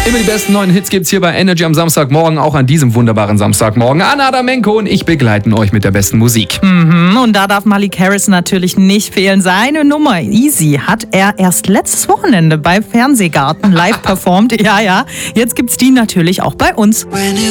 Immer die besten neuen Hits gibt's hier bei Energy am Samstagmorgen, auch an diesem wunderbaren Samstagmorgen. Anna Adamenko und ich begleiten euch mit der besten Musik. Und da darf Malik Harris natürlich nicht fehlen. Seine Nummer Easy hat er erst letztes Wochenende bei Fernsehgarten live performt. Ja, jetzt gibt's die natürlich auch bei uns.